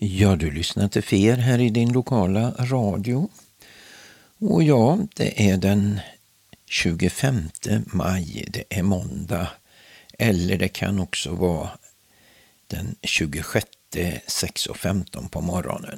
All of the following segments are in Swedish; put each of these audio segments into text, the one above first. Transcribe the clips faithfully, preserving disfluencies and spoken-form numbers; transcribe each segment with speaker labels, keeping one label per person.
Speaker 1: Ja, du lyssnar till F E R här i din lokala radio. Och ja, det är den tjugofemte maj, det är måndag. Eller det kan också vara den tjugosjätte sex och femton på morgonen.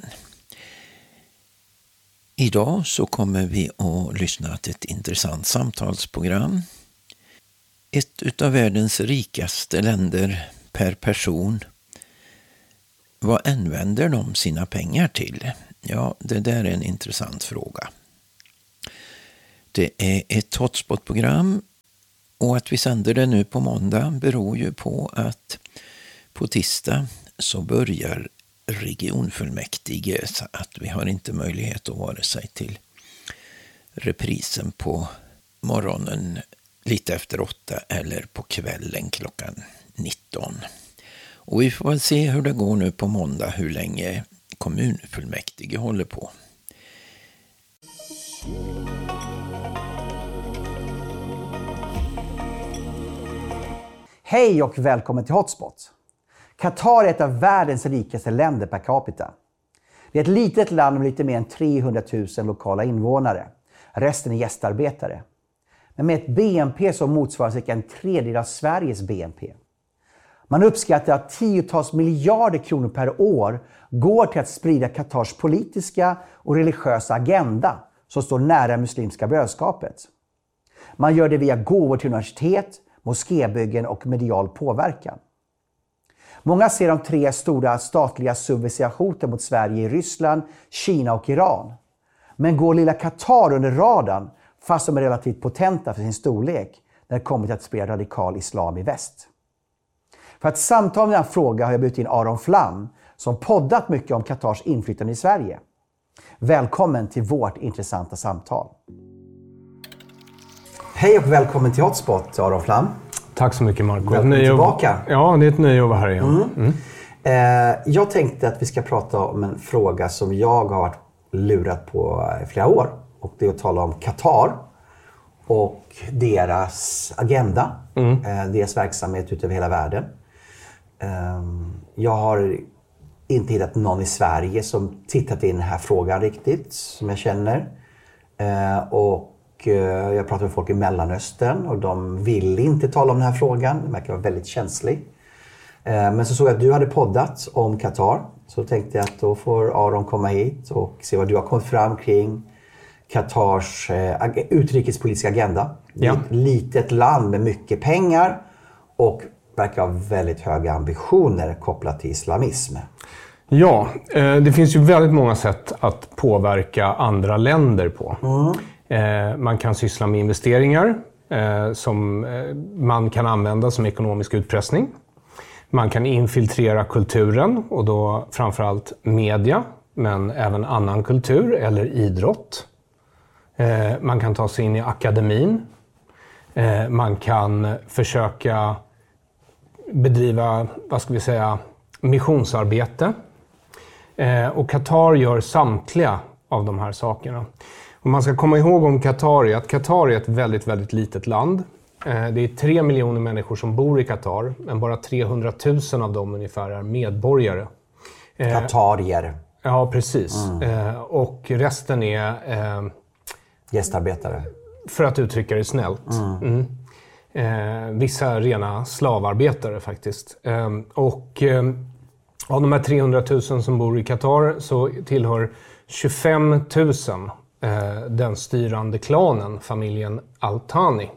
Speaker 1: Idag så kommer vi att lyssna till ett intressant samtalsprogram. Ett utav världens rikaste länder per person. Vad använder de sina pengar till? Ja, det där är en intressant fråga. Det är ett hotspot-program och att vi sänder det nu på måndag beror ju på att på tisdag så börjar regionfullmäktige, så att vi har inte möjlighet att vara sig till reprisen på morgonen lite efter åtta eller på kvällen klockan nitton. Och vi får väl se hur det går nu på måndag, hur länge kommunfullmäktige håller på.
Speaker 2: Hej och välkommen till Hotspot. Qatar är ett av världens rikaste länder per capita. Det är ett litet land med lite mer än trehundratusen lokala invånare. Resten är gästarbetare. Men med ett B N P som motsvarar cirka en tredjedel av Sveriges B N P. Man uppskattar att tiotals miljarder kronor per år går till att sprida Qatars politiska och religiösa agenda som står nära muslimska brödskapet. Man gör det via gåvor till universitet, moskébyggen och medial påverkan. Många ser de tre stora statliga subversiva hoten mot Sverige i Ryssland, Kina och Iran. Men går lilla Qatar under radarn fast de är relativt potenta för sin storlek när det kommer till att sprida radikal islam i väst. För att samtala om den här frågan har jag bjudit in Aron Flam som poddat mycket om Qatars inflytande i Sverige. Välkommen till vårt intressanta samtal. Hej och välkommen till Hotspot, Aron Flam.
Speaker 3: Tack så mycket, Marco.
Speaker 2: Välkommen tillbaka.
Speaker 3: Ja, det är ett nöje att vara här igen.
Speaker 2: Mm. Mm. Eh, jag tänkte att vi ska prata om en fråga som jag har varit lurat på i flera år. Och det är att tala om Qatar och deras agenda, mm. eh, deras verksamhet ute över hela världen. Eh, jag har inte hittat någon i Sverige som tittat in den här frågan riktigt, som jag känner. Eh, och jag pratar med folk i Mellanöstern och de vill inte tala om den här frågan. Den verkar vara väldigt känslig. Men så såg jag att du hade poddat om Qatar. Så tänkte jag att då får Aron komma hit och se vad du har kommit fram kring Qatars utrikespolitiska agenda. Det är ett litet land med mycket pengar och verkar ha väldigt höga ambitioner kopplat till islamism.
Speaker 3: Ja, det finns ju väldigt många sätt att påverka andra länder på. Mm. Eh, man kan syssla med investeringar eh, som eh, man kan använda som ekonomisk utpressning. Man kan infiltrera kulturen och då framförallt media, men även annan kultur eller idrott. Eh, man kan ta sig in i akademin. Eh, man kan försöka bedriva, vad ska vi säga, missionsarbete. Eh, och Qatar gör samtliga av de här sakerna. Och man ska komma ihåg om Qatar att Qatar är ett väldigt, väldigt litet land. Det är tre miljoner människor som bor i Qatar, men bara trehundratusen av dem ungefär är medborgare.
Speaker 2: Qatarier.
Speaker 3: Ja, precis. Mm. Och resten är...
Speaker 2: gästarbetare.
Speaker 3: För att uttrycka det snällt. Mm. Mm. Vissa rena slavarbetare faktiskt. Och av de här trehundratusen som bor i Qatar så tillhör tjugofem tusen den styrande klanen, familjen Al-Thani.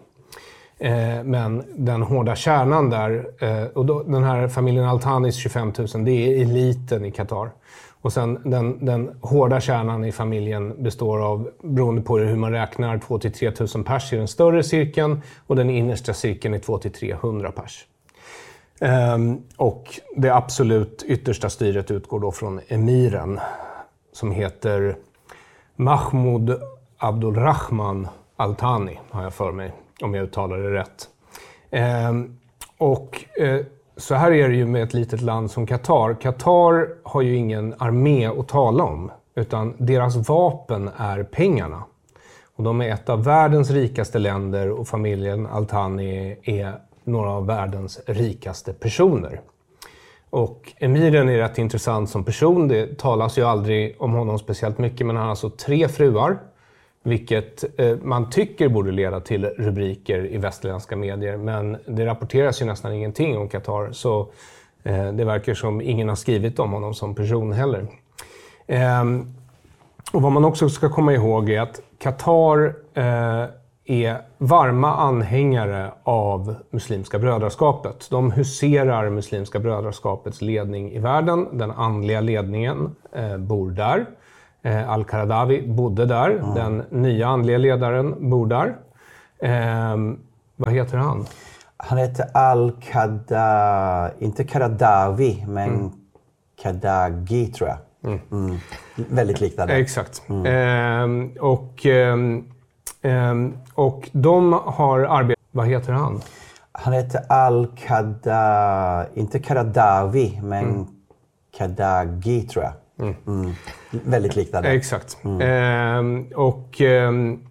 Speaker 3: Men den hårda kärnan där, och då, den här familjen Al-Thanis tjugofem tusen, det är eliten i Qatar. Och sen den, den hårda kärnan i familjen består av, beroende på hur man räknar, två till tre tusen pers i den större cirkeln och den innersta cirkeln är två till trehundra pers. Och det absolut yttersta styret utgår då från emiren som heter Mahmoud Abdulrahman Al-Thani, har jag för mig, om jag uttalar det rätt. Eh, och eh, så här är det ju med ett litet land som Qatar. Qatar har ju ingen armé att tala om, utan deras vapen är pengarna. Och de är ett av världens rikaste länder och familjen Al-Thani är några av världens rikaste personer. Och emiren är rätt intressant som person. Det talas ju aldrig om honom speciellt mycket, men han har alltså tre fruar. Vilket eh, man tycker borde leda till rubriker i västerländska medier. Men det rapporteras ju nästan ingenting om Qatar. Så eh, det verkar som ingen har skrivit om honom som person heller. Eh, och vad man också ska komma ihåg är att Qatar eh, är varma anhängare av Muslimska brödraskapet. De huserar Muslimska brödraskapets ledning i världen. Den andliga ledningen eh, bor där. Eh, Al-Qaradawi bodde där. Mm. Den nya andliga ledaren bor där. Eh, vad heter han?
Speaker 2: Han heter Al-Qaradawi, inte Qaradawi, men mm. Qadagi tror jag. Mm. Mm. Väldigt liknande.
Speaker 3: Exakt. Mm. Eh, och... Eh, Um, och de har arbetat... Vad heter han?
Speaker 2: Han heter Al-Qaradawi, inte Qaradawi, men mm. Qadagi tror jag. Mm. Mm. Väldigt liknande.
Speaker 3: Exakt. Mm. Um, och, um,